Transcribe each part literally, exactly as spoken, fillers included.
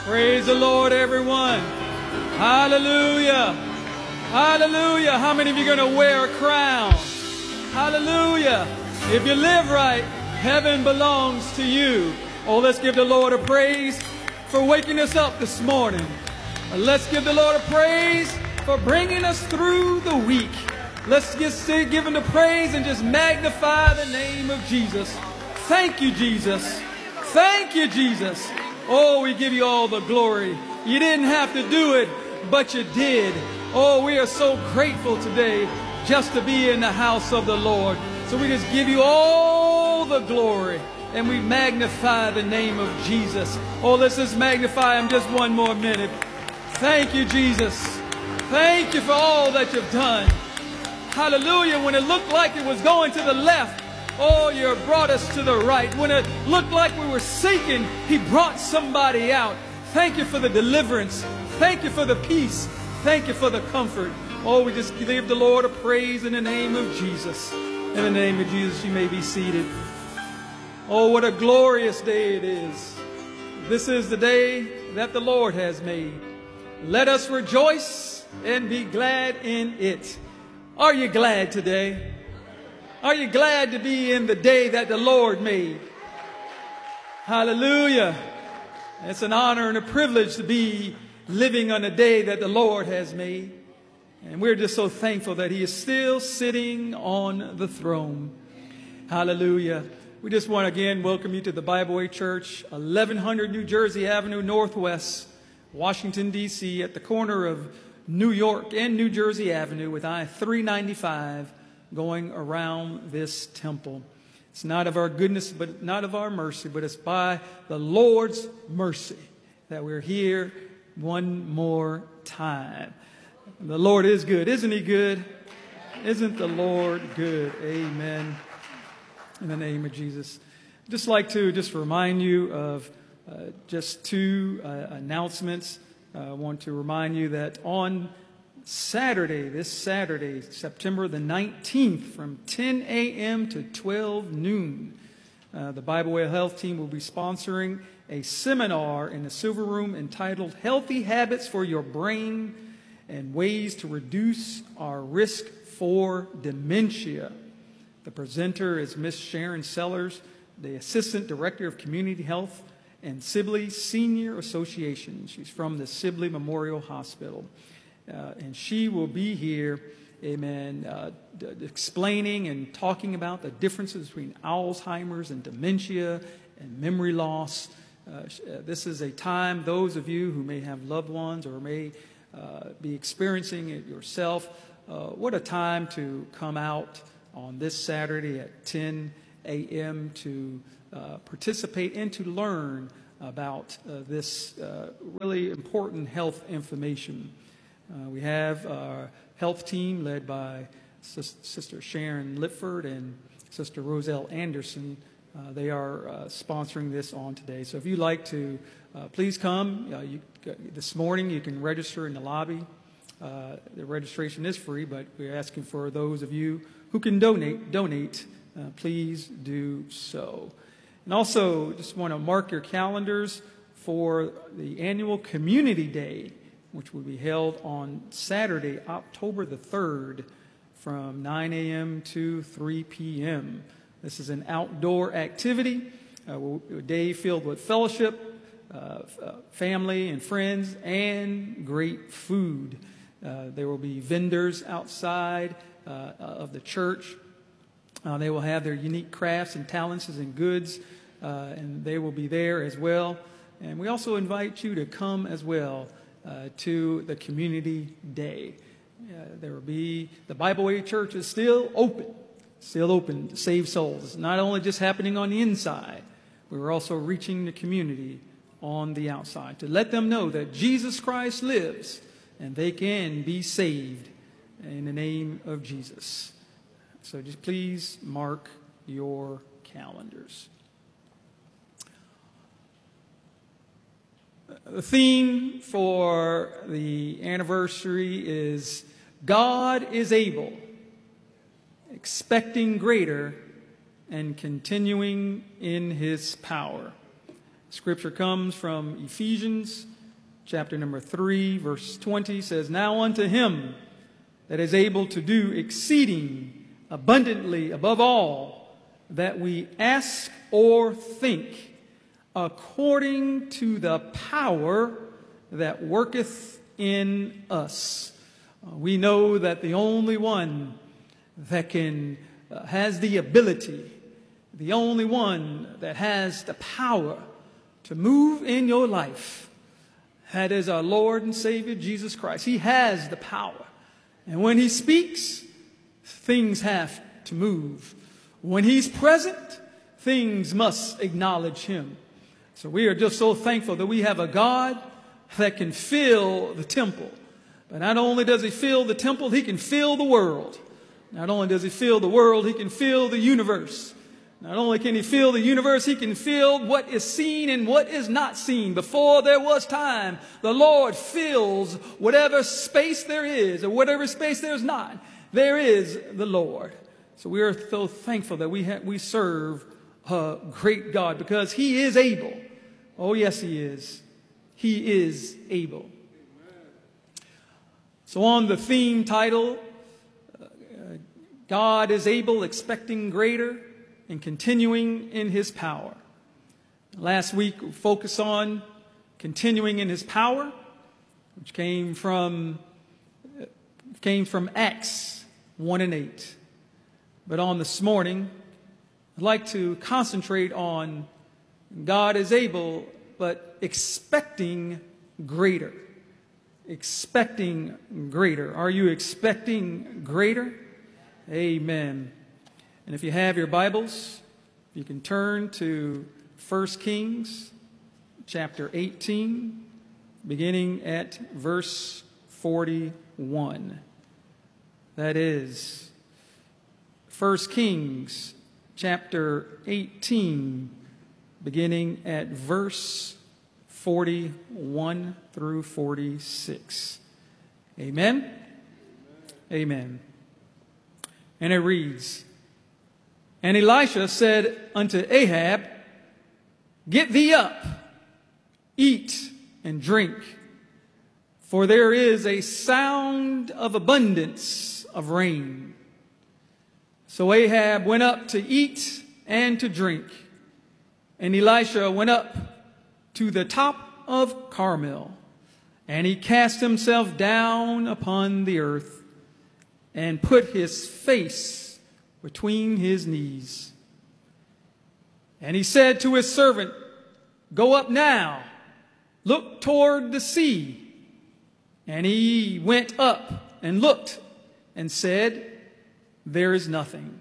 Praise the Lord, everyone. Hallelujah. Hallelujah. How many of you are going to wear a crown? Hallelujah. If you live right, heaven belongs to you. Oh, let's give the Lord a praise for waking us up this morning. Let's give the Lord a praise for bringing us through the week. Let's just say, give him the praise and just magnify the name of Jesus. Thank you, Jesus. Thank you, Jesus. Oh, we give you all the glory. You didn't have to do it, but you did. Oh, we are so grateful today just to be in the house of the Lord. So we just give you all the glory and we magnify the name of Jesus. Oh, let's just magnify him just one more minute. Thank you, Jesus. Thank you for all that you've done. Hallelujah. When it looked like it was going to the left, oh, you brought us to the right. When it looked like we were sinking, he brought somebody out. Thank you for the deliverance. Thank you for the peace. Thank you for the comfort. Oh, we just give the Lord a praise in the name of Jesus. In the name of Jesus, you may be seated. Oh, what a glorious day it is. This is the day that the Lord has made. Let us rejoice and be glad in it. Are you glad today? Are you glad to be in the day that the Lord made? Hallelujah. It's an honor and a privilege to be living on a day that the Lord has made. And we're just so thankful that he is still sitting on the throne. Hallelujah. We just want to again welcome you to the Bible Way Church, eleven hundred New Jersey Avenue Northwest, Washington, D C, at the corner of New York and New Jersey Avenue with I three ninety-five. Going around this temple. It's not of our goodness, but not of our mercy, but it's by the Lord's mercy that we're here one more time. The Lord is good. Isn't he good? Isn't the Lord good? Amen. In the name of Jesus. I'd just like to just remind you of uh, just two uh, announcements. Uh, I want to remind you that on Saturday, this Saturday, September the nineteenth, from ten a.m. to twelve noon, uh, the Bible Way Health team will be sponsoring a seminar in the Silver Room entitled Healthy Habits for Your Brain and Ways to Reduce Our Risk for Dementia. The presenter is Miss Sharon Sellers, the Assistant Director of Community Health and Sibley Senior Association. She's from the Sibley Memorial Hospital. Uh, and she will be here, amen, uh, d- explaining and talking about the differences between Alzheimer's and dementia and memory loss. Uh, sh- uh, this is a time, those of you who may have loved ones or may uh, be experiencing it yourself, uh, what a time to come out on this Saturday at ten a.m. to uh, participate and to learn about uh, this uh, really important health information. Uh, we have our health team led by Sis- Sister Sharon Lipford and Sister Roselle Anderson. Uh, they are uh, sponsoring this on today. So if you'd like to, uh, please come. Uh, you, this morning you can register in the lobby. Uh, the registration is free, but we're asking for those of you who can donate, donate. Uh, please do so. And also, just want to mark your calendars for the annual Community Day, which will be held on Saturday, October the third, from nine a.m. to three p.m. This is an outdoor activity, uh, a day filled with fellowship, uh, family and friends, and great food. Uh, there will be vendors outside uh, of the church. Uh, they will have their unique crafts and talents and goods, uh, and they will be there as well. And we also invite you to come as well Uh, to the Community Day. Uh, there will be, the Bible Way Church is still open, still open to save souls. It's not only just happening on the inside, we're also reaching the community on the outside to let them know that Jesus Christ lives and they can be saved in the name of Jesus. So just please mark your calendars. The theme for the anniversary is God is able, expecting greater, and continuing in his power. Scripture comes from Ephesians chapter number three, verse twenty says, "Now unto him that is able to do exceeding abundantly above all that we ask or think, according to the power that worketh in us." Uh, we know that the only one that can uh, has the ability, the only one that has the power to move in your life, that is our Lord and Savior Jesus Christ. He has the power. And when he speaks, things have to move. When he's present, things must acknowledge him. So we are just so thankful that we have a God that can fill the temple. But not only does he fill the temple, he can fill the world. Not only does he fill the world, he can fill the universe. Not only can he fill the universe, he can fill what is seen and what is not seen. Before there was time, the Lord fills whatever space there is, or whatever space there's not. There is the Lord. So we are so thankful that we have, we serve a great God, because he is able. Oh, yes, he is. He is able. So on the theme title, uh, God is able, expecting greater, and continuing in his power. Last week, we focused on continuing in his power, which came from, came from Acts one and eight. But on this morning, I'd like to concentrate on God is able, but expecting greater. Expecting greater. Are you expecting greater? Amen. And if you have your Bibles, you can turn to First Kings chapter eighteen, beginning at verse forty-one. That is First Kings chapter eighteen, beginning at verse forty-one through forty-six. Amen? Amen. And it reads, "And Elisha said unto Ahab, Get thee up, eat and drink, for there is a sound of abundance of rain. So Ahab went up to eat and to drink, and Elisha went up to the top of Carmel, and he cast himself down upon the earth and put his face between his knees. And he said to his servant, Go up now, look toward the sea. And he went up and looked and said, There is nothing.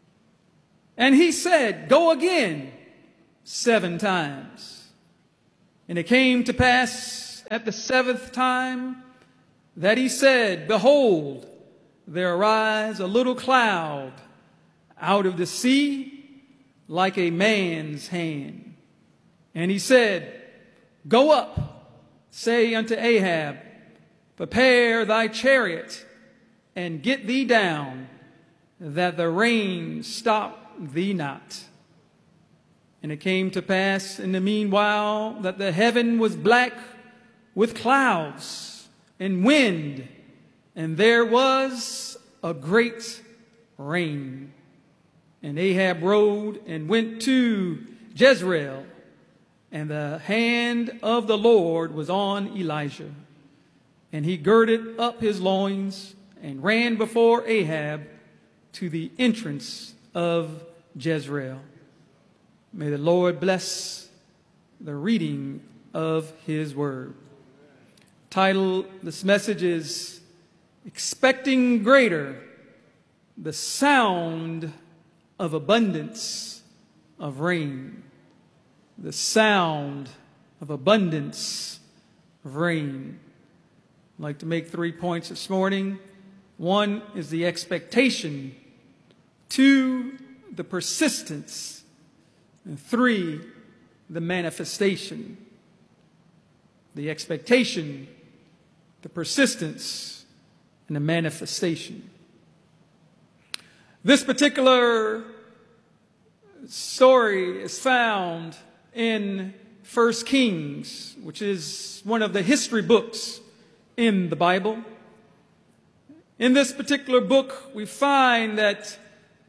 And he said, Go again seven times. And it came to pass at the seventh time that he said, Behold, there arise a little cloud out of the sea like a man's hand. And he said, Go up, say unto Ahab, Prepare thy chariot, and get thee down, that the rain stop thee not. And it came to pass in the meanwhile that the heaven was black with clouds and wind, and there was a great rain. And Ahab rode and went to Jezreel, and the hand of the Lord was on Elijah. And he girded up his loins and ran before Ahab to the entrance of Jezreel. May the Lord bless the reading of his word. Title, this message is Expecting Greater, the Sound of Abundance of Rain. The sound of abundance of rain. I'd like to make three points this morning. One is the expectation. Two, the persistence. And three, the manifestation. The expectation, the persistence, and the manifestation. This particular story is found in First Kings, which is one of the history books in the Bible. In this particular book, we find that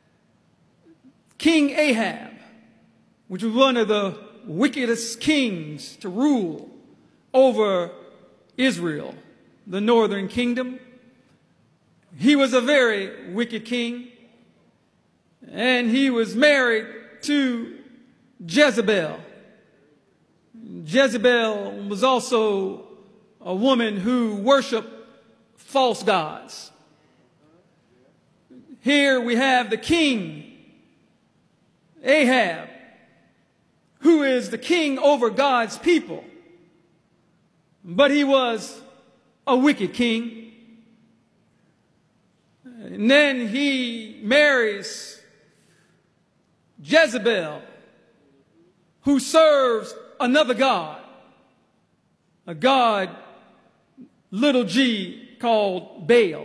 King Ahab, which was one of the wickedest kings to rule over Israel, the northern kingdom, he was a very wicked king, and he was married to Jezebel. Jezebel was also a woman who worshiped false gods. Here we have the king, Ahab, who is the king over God's people, but he was a wicked king. And then he marries Jezebel, who serves another god, a god, little g, called Baal.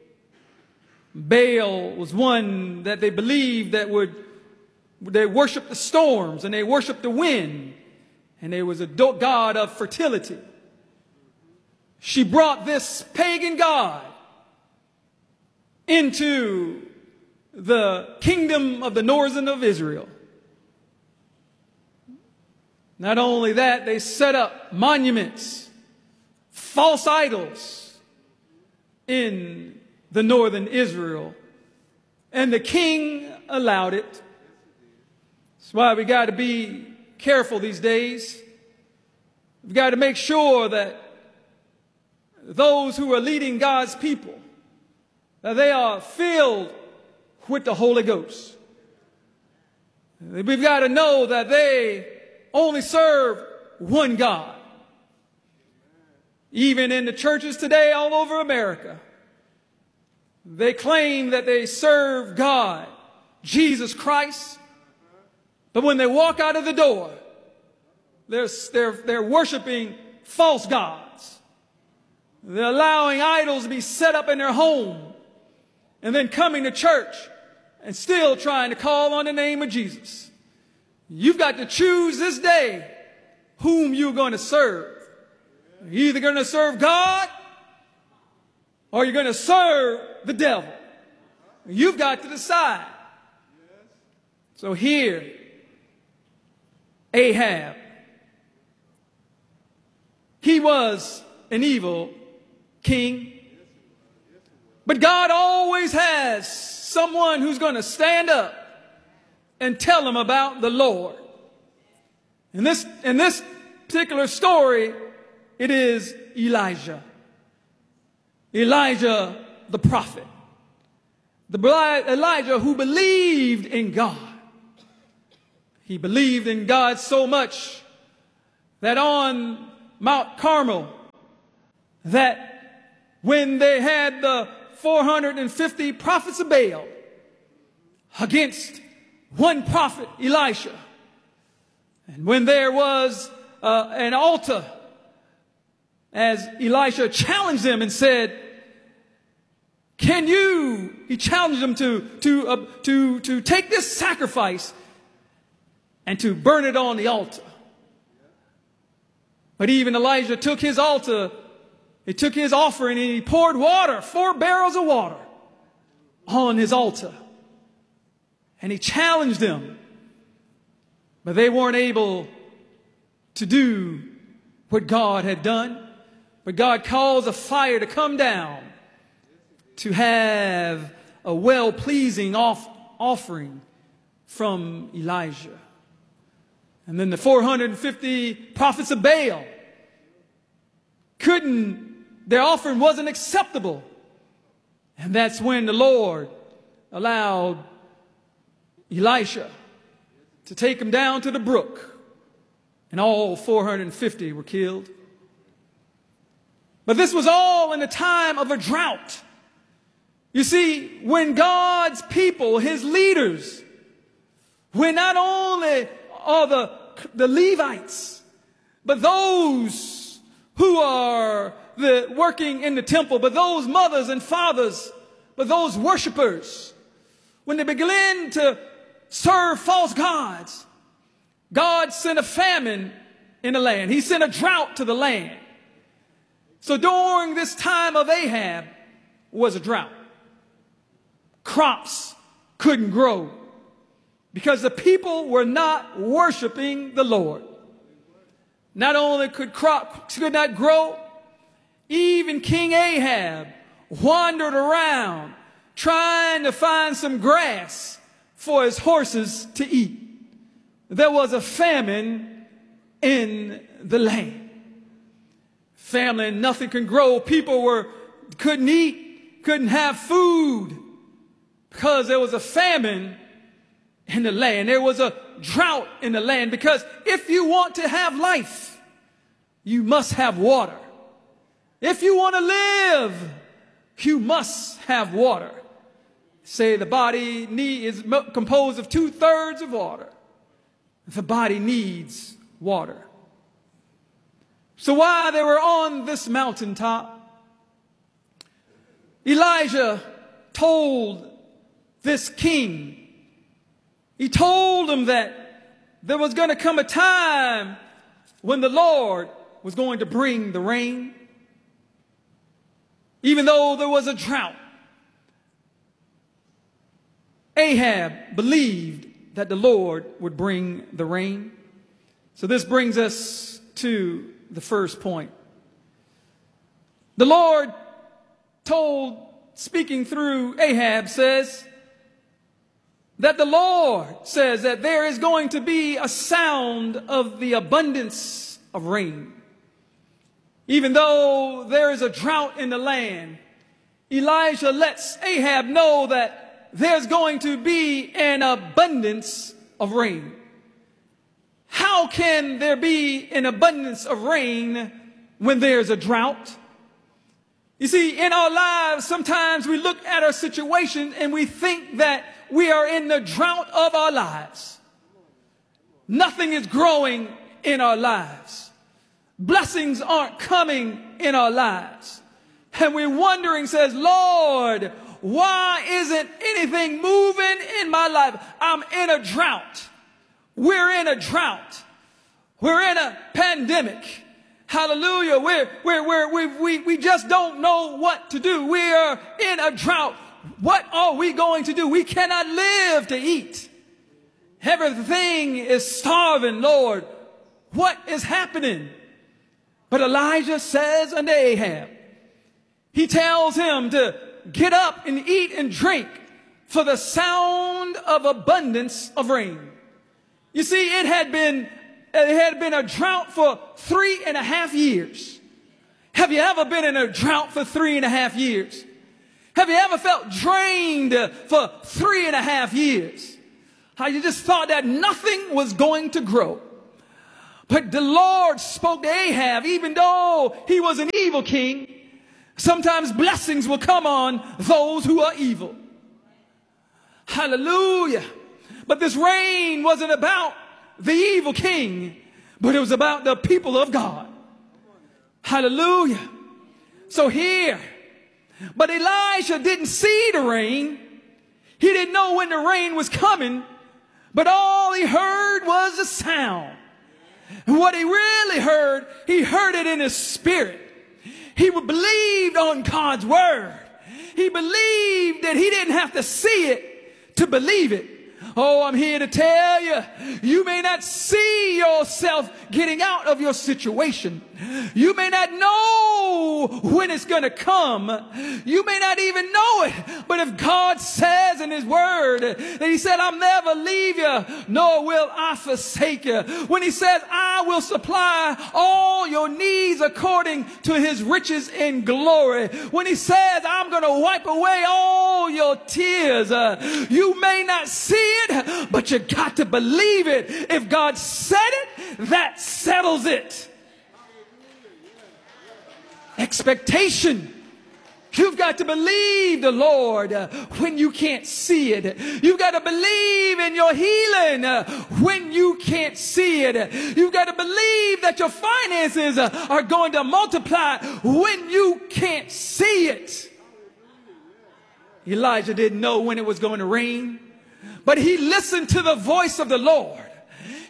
Baal was one that they believed that would, they worshiped the storms and they worshiped the wind, and they was a god of fertility. She brought this pagan god into the kingdom of the northern of Israel. Not only that, they set up monuments, false idols in the northern Israel, and the king allowed it. That's why we got to be careful these days. We've got to make sure that those who are leading God's people, that they are filled with the Holy Ghost. We've got to know that they only serve one God. Even in the churches today all over America, they claim that they serve God, Jesus Christ, but when they walk out of the door, they're, they're, they're worshiping false gods. They're allowing idols to be set up in their home, and then coming to church and still trying to call on the name of Jesus. You've got to choose this day whom you're going to serve. You're either going to serve God or you're going to serve the devil. You've got to decide. So here, Ahab, he was an evil king, but God always has someone who's going to stand up and tell him about the Lord. In this, in this particular story, it is Elijah. Elijah the prophet. The Elijah who believed in God. He believed in God so much that on Mount Carmel, that when they had the four hundred fifty prophets of Baal against one prophet, Elisha, and when there was uh, an altar, as Elisha challenged them and said, can you, he challenged them to, to, uh, to, to take this sacrifice and to burn it on the altar. But even Elijah took his altar, he took his offering and he poured water, four barrels of water on his altar. And he challenged them, but they weren't able to do what God had done. But God caused a fire to come down to have a well-pleasing off offering from Elijah. And then the four hundred fifty prophets of Baal couldn't, their offering wasn't acceptable. And that's when the Lord allowed Elisha to take him down to the brook, and all four hundred fifty were killed. But this was all in the time of a drought. You see, when God's people, his leaders, when not only are the, the Levites, but those who are the working in the temple, but those mothers and fathers, but those worshipers, when they begin to serve false gods, God sent a famine in the land. He sent a drought to the land. So during this time of Ahab was a drought. Crops couldn't grow because the people were not worshiping the Lord. Not only could crops could not grow, even King Ahab wandered around trying to find some grass for his horses to eat. There was a famine in the land. Famine, nothing can grow. People were couldn't eat, couldn't have food because there was a famine in the land. There was a drought in the land because if you want to have life, you must have water. If you want to live, you must have water. Say the body need, is composed of two-thirds of water. The body needs water. So while they were on this mountaintop, Elijah told this king, he told him that there was going to come a time when the Lord was going to bring the rain. Even though there was a drought, Ahab believed that the Lord would bring the rain. So this brings us to the first point. The Lord told, speaking through Ahab, says that the Lord says that there is going to be a sound of the abundance of rain. Even though there is a drought in the land, Elijah lets Ahab know that there's going to be an abundance of rain. How can there be an abundance of rain when there's a drought? You see, in our lives, sometimes we look at our situation and we think that we are in the drought of our lives. Nothing is growing in our lives. Blessings aren't coming in our lives. And we're wondering, says, Lord, why isn't anything moving in my life? I'm in a drought. We're in a drought. We're in a pandemic. Hallelujah. We're, we're, we're, we we, we just don't know what to do. We are in a drought. What are we going to do? We cannot live to eat. Everything is starving, Lord. What is happening? But Elijah says unto Ahab, he tells him to get up and eat and drink for the sound of abundance of rain. You see, it had been, it had been a drought for three and a half years. Have you ever been in a drought for three and a half years? Have you ever felt drained for three and a half years? How you just thought that nothing was going to grow. But the Lord spoke to Ahab, even though he was an evil king. Sometimes blessings will come on those who are evil. Hallelujah. But this rain wasn't about the evil king, but it was about the people of God. Hallelujah. So here, but Elijah didn't see the rain. He didn't know when the rain was coming, but all he heard was a sound. And what he really heard, he heard it in his spirit. He believed on God's word. He believed that he didn't have to see it to believe it. Oh, I'm here to tell you, you may not see yourself getting out of your situation. You may not know when it's going to come. You may not even know it. But if God says in his word that he said, I'll never leave you, nor will I forsake you. When he says, I will supply all your needs according to his riches in glory. When he says, I'm going to wipe away all your tears. Uh, you may not see it, but you got to believe it. If God said it, that settles it. Expectation. You've got to believe the Lord uh, when you can't see it. You've got to believe in your healing uh, when you can't see it. You've got to believe that your finances uh, are going to multiply when you can't see it. Elijah didn't know when it was going to rain, but he listened to the voice of the Lord.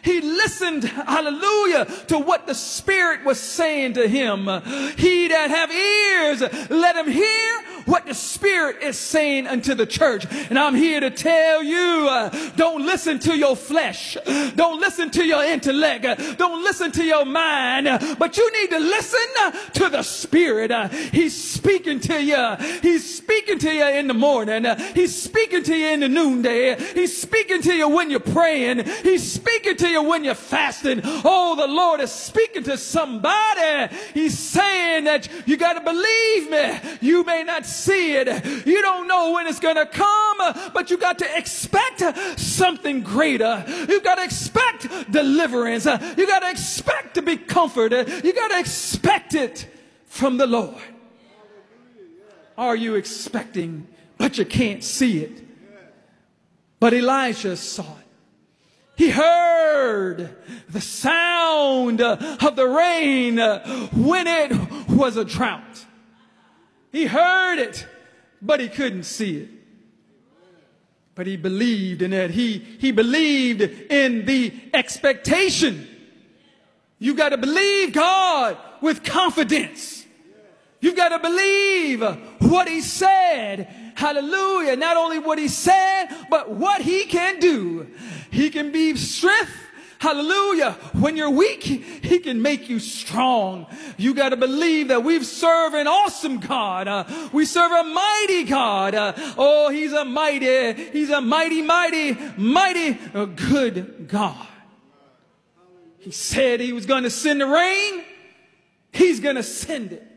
He listened, hallelujah, to what the Spirit was saying to him. He that have ears, let him hear what the Spirit is saying unto the church. And I'm here to tell you, uh, don't listen to your flesh. Don't listen to your intellect. Don't listen to your mind. But you need to listen uh, to the Spirit. Uh, he's speaking to you. He's speaking to you in the morning. Uh, he's speaking to you in the noonday. He's speaking to you when you're praying. He's speaking to you when you're fasting. Oh, the Lord is speaking to somebody. He's saying that you got to believe me. You may not see it. You don't know when it's going to come, but you got to expect something greater. You got to expect deliverance. You got to expect to be comforted. You got to expect it from the Lord. Are you expecting, but you can't see it? But Elijah saw it. He heard the sound of the rain when it was a drought. He heard it, but he couldn't see it. But he believed in it. He, he believed in the expectation. You got to believe God with confidence. You've got to believe what he said. Hallelujah. Not only what he said, but what he can do. He can be strength. Hallelujah. When you're weak, he can make you strong. You got to believe that we serve an awesome God. Uh, we serve a mighty God. Uh, oh, he's a mighty, he's a mighty, mighty, mighty, uh, good God. He said he was going to send the rain. He's going to send it.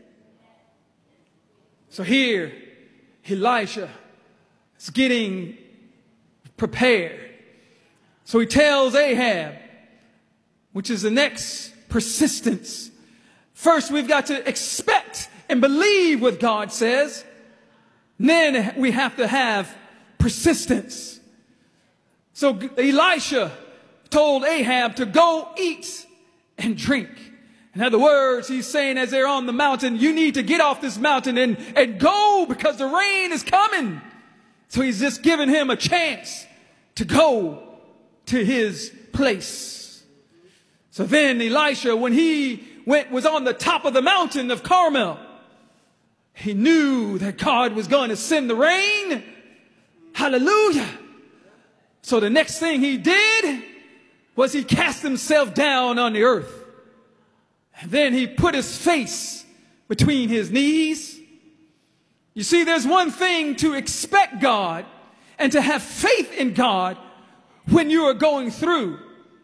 So here, Elisha is getting prepared. So he tells Ahab, which is the next persistence. First, we've got to expect and believe what God says. And then we have to have persistence. So Elisha told Ahab to go eat and drink. In other words, he's saying as they're on the mountain, you need to get off this mountain and, and go because the rain is coming. So he's just giving him a chance to go to his place. So then Elisha, when he went, was on the top of the mountain of Carmel, he knew that God was going to send the rain. Hallelujah. So the next thing he did was he cast himself down on the earth. And then he put his face between his knees. You see, there's one thing to expect God and to have faith in God when you are going through.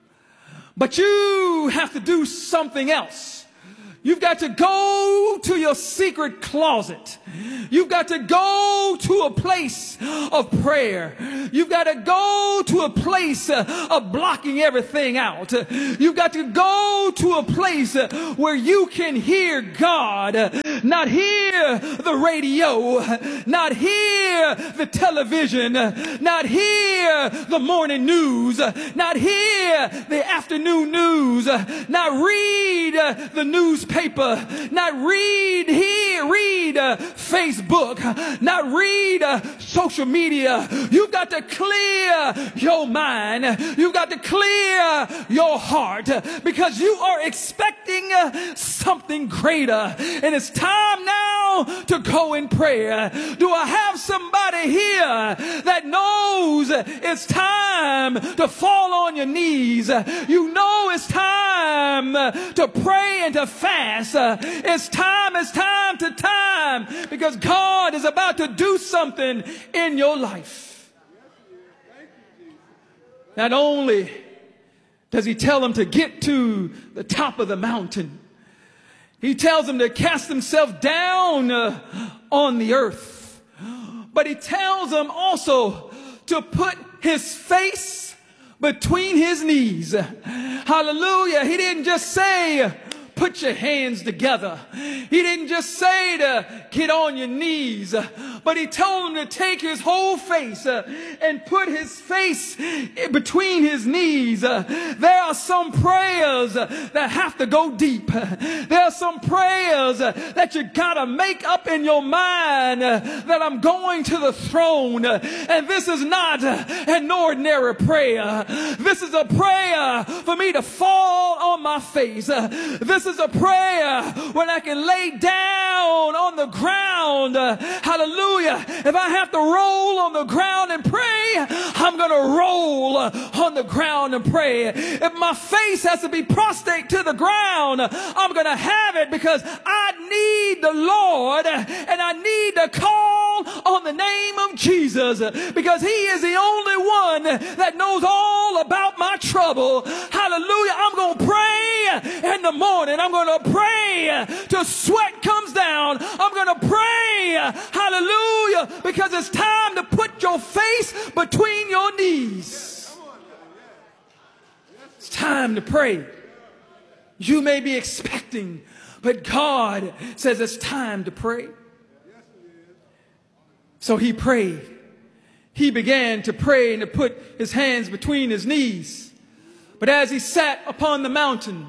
But you have to do something else. You've got to go to your secret closet. You've got to go to a place of prayer. You've got to go to a place of blocking everything out. You've got to go to a place where you can hear God, not hear the radio, not hear the television, not hear the morning news, not hear the afternoon news, not read the newspaper. Paper, not read here, read uh, Facebook, not read uh, social media. You've got to clear your mind. You've got to clear your heart because you are expecting uh, something greater. And it's time now to go in prayer. Do I have somebody here that knows it's time to fall on your knees? You know it's time to pray and to fast. Uh, it's time, it's time to time because God is about to do something in your life. Not only does he tell him to get to the top of the mountain, he tells him to cast himself down uh, on the earth, but he tells him also to put his face between his knees. Hallelujah. He didn't just say, put your hands together. He didn't just say to get on your knees, but he told him to take his whole face and put his face between his knees. There are some prayers that have to go deep. There are some prayers that you gotta make up in your mind that I'm going to the throne. And this is not an ordinary prayer. This is a prayer for me to fall on my face. This is a prayer when I can lay down on the ground. Hallelujah. If I have to roll on the ground and pray, I'm going to roll on the ground and pray. If my face has to be prostrate to the ground, I'm going to have it, because I need the Lord and I need to call on the name of Jesus, because he is the only one that knows all about my trouble. Hallelujah. I'm going to pray in the morning. I'm going to pray till sweat comes down. I'm going to pray. Hallelujah. Because it's time to put your face between your knees. It's time to pray. You may be expecting, but God says it's time to pray. So he prayed. He began to pray and to put his hands between his knees. But as he sat upon the mountain,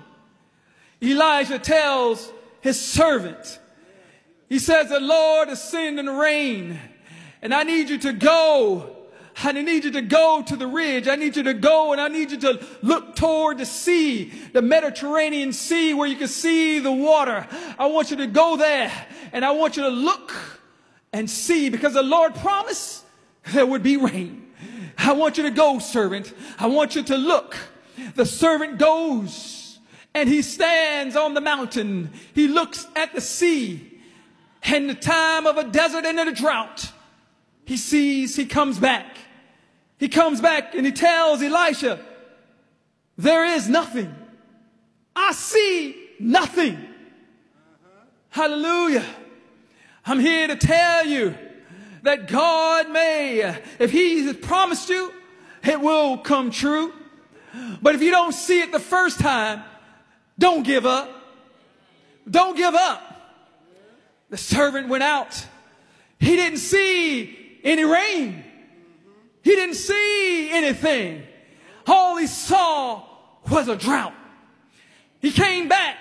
Elijah tells his servant, he says, the Lord is sending rain, and I need you to go. I need you to go to the ridge. I need you to go, and I need you to look toward the sea, the Mediterranean Sea, where you can see the water. I want you to go there, and I want you to look and see, because the Lord promised there would be rain. I want you to go, servant. I want you to look. The servant goes, and he stands on the mountain. He looks at the sea. In the time of a desert and in a drought, he sees, he comes back. He comes back and he tells Elisha, there is nothing. I see nothing. Uh-huh. Hallelujah. I'm here to tell you that God may, if he has promised you, it will come true. But if you don't see it the first time, don't give up. Don't give up. The servant went out. He didn't see any rain. He didn't see anything. All he saw was a drought. He came back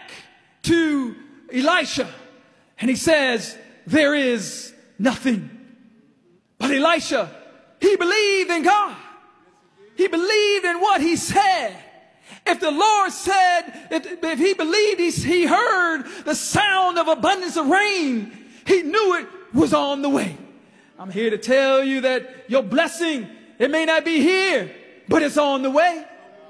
to Elisha and he says, there is nothing. But Elisha, he believed in God. He believed in what he said. If the Lord said, if, if he believed, he, he heard the sound of abundance of rain, he knew it was on the way. I'm here to tell you that your blessing, it may not be here, but it's on the way.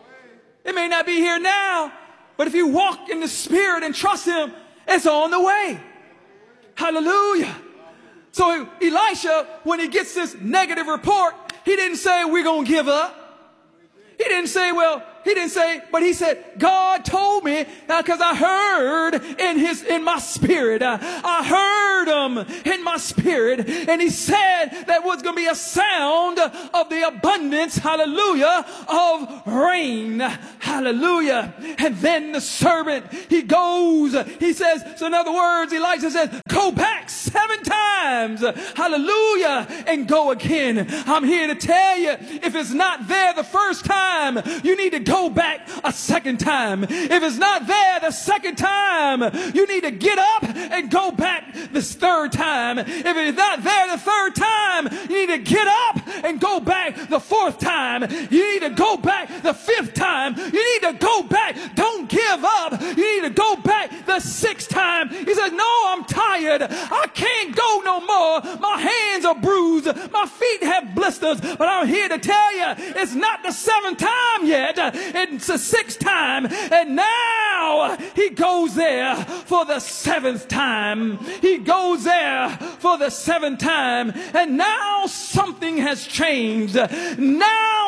It may not be here now, but if you walk in the Spirit and trust him, it's on the way. Hallelujah. So Elisha, when he gets this negative report, he didn't say, we're going to give up. He didn't say, well, he didn't say, but he said, God told me, because I heard in his, in my spirit, uh, I heard him in my spirit, and he said that was going to be a sound of the abundance, hallelujah, of rain, hallelujah. And then the servant, he goes, he says, so in other words, Elijah says, go back seven times, hallelujah, and go again. I'm here to tell you, if it's not there the first time, you need to go Go back a second time. If it's not there the second time, you need to get up and go back this third time. If it's not there the third time, you need to get up and go back the fourth time. You need to go back the fifth time. You need to go back. Don't give up. You need to go back the sixth time. He says, no, I'm tired. I can't go no more. My hands are bruised. My feet have blisters. But I'm here to tell you, it's not the seventh time yet. It's the sixth time, and now he goes there for the seventh time. He goes there for the seventh time, and now something has changed. Now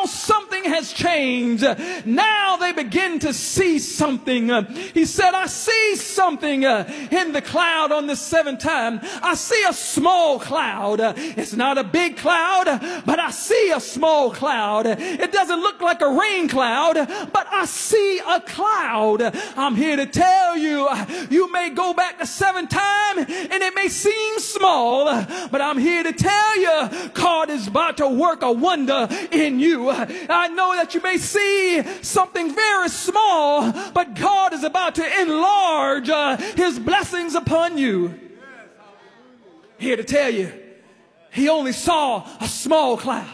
now something has changed. Now they begin to see something. He said, I see something in the cloud on this seventh time. I see a small cloud. It's not a big cloud, but I see a small cloud. It doesn't look like a rain cloud, but I see a cloud. I'm here to tell you, you may go back the seventh time and it may seem small, but I'm here to tell you, God is about to work a wonder in you. I know that you may see something very small, but God is about to enlarge uh, his blessings upon you. Here to tell you, he only saw a small cloud.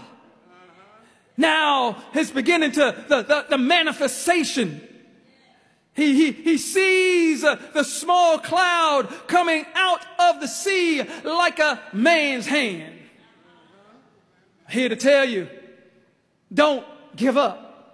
Now it's beginning to, the, the, the manifestation. He, he, he sees uh, the small cloud coming out of the sea like a man's hand. Here to tell you, don't give up,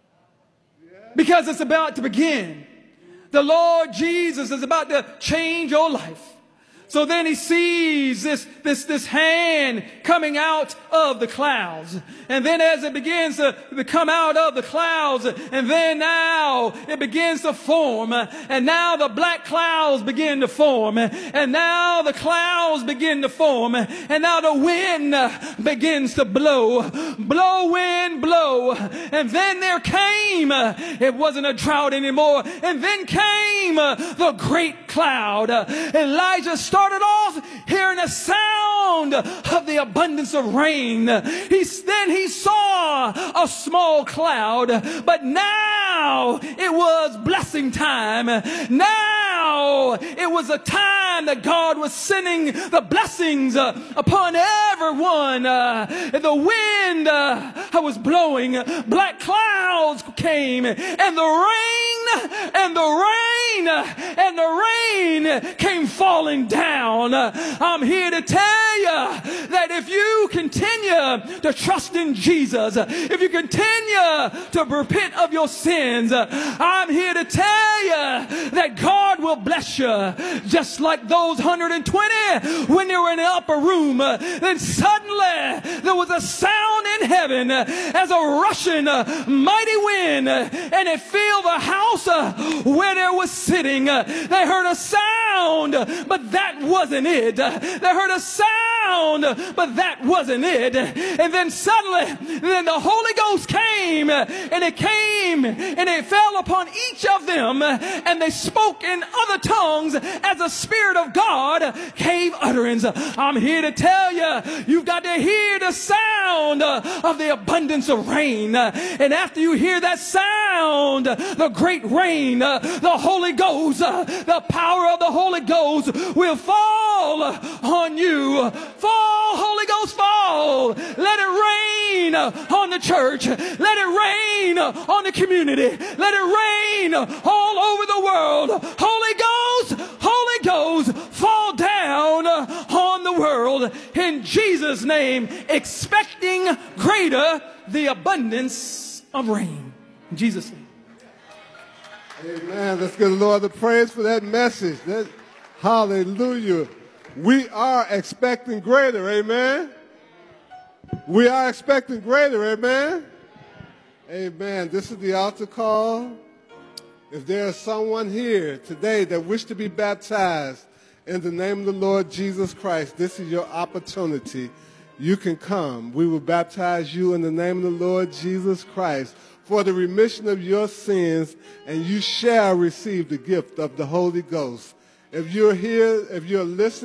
because it's about to begin. The Lord Jesus is about to change your life. So then he sees this, this, this hand coming out of the clouds. And then as it begins to, to come out of the clouds, and then now it begins to form. And now the black clouds begin to form. And now the clouds begin to form. And now the wind begins to blow. Blow, wind, blow. And then there came, it wasn't a drought anymore. And then came the great cloud. Elijah started started off hearing a sound of the abundance of rain. He, then he saw a small cloud, but now it was blessing time. Now it was a time that God was sending the blessings uh, upon everyone. Uh, the wind uh, was blowing, black clouds came, and the rain, and the rain, and the rain came falling down. I'm here to tell you that if you continue to trust in Jesus, if you continue to repent of your sins, I'm here to tell you that God will bless you. Just like those one hundred twenty when they were in the upper room, then suddenly there was a sound in heaven as a rushing mighty wind, and it filled the house where they were sitting. They heard a sound, but that wasn't it. They heard a sound, but that wasn't it. And then suddenly, then the Holy Ghost came, and it came, and it fell upon each of them, and they spoke in other tongues as the Spirit of God gave utterance. I'm here to tell you, you've got to hear the sound of the abundance of rain. And after you hear that sound, the great rain, the Holy Ghost, the power of the Holy Ghost will fall on you. Fall, Holy Ghost, fall. Let it rain on the church. Let it rain on the community. Let it rain all over the world. Holy Ghost, Holy Ghost, fall down on the world in Jesus' name, expecting greater the abundance of rain. In Jesus' name. Amen. Let's give the Lord the praise for that message. That, hallelujah. We are expecting greater. Amen. We are expecting greater. Amen. Amen. This is the altar call. If there is someone here today that wish to be baptized in the name of the Lord Jesus Christ, this is your opportunity. You can come. We will baptize you in the name of the Lord Jesus Christ for the remission of your sins, and you shall receive the gift of the Holy Ghost. If you're here, if you're listening,